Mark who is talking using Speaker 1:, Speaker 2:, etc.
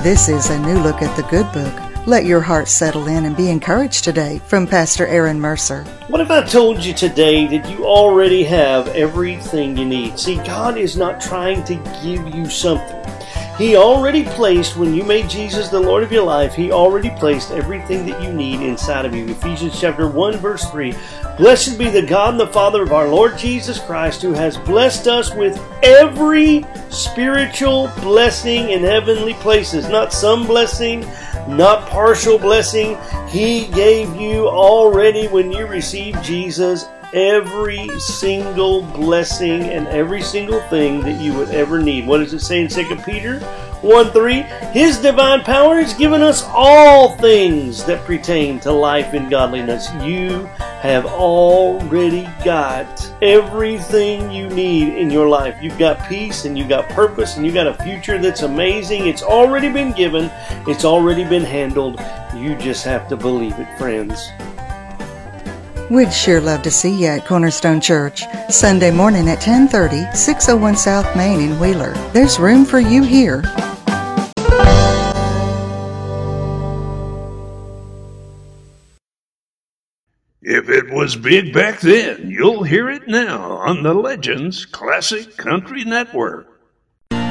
Speaker 1: This is a new look at the good book. Let your heart settle in and be encouraged today from Pastor Aaron Mercer.
Speaker 2: What if I told you today that you already have everything you need? See, God is not trying to give you something. He already placed, when you made Jesus the Lord of your life, He already placed everything that you need inside of you. Ephesians chapter 1, verse 3. Blessed be the God and the Father of our Lord Jesus Christ, who has blessed us with every spiritual blessing in heavenly places. Not some blessing, not partial blessing. He gave you already, when you received Jesus, every single blessing and every single thing that you would ever need. What does it say in 2 Peter 1:3? His divine power has given us all things that pertain to life and godliness. You have already got everything you need in your life. You've got peace and you've got purpose and you've got a future that's amazing. It's already been given. It's already been handled. You just have to believe it, friends.
Speaker 1: We'd sure love to see you at Cornerstone Church, Sunday morning at 10:30, 601 South Main in Wheeler. There's room for you here.
Speaker 3: If it was big back then, you'll hear it now on the Legends Classic Country Network.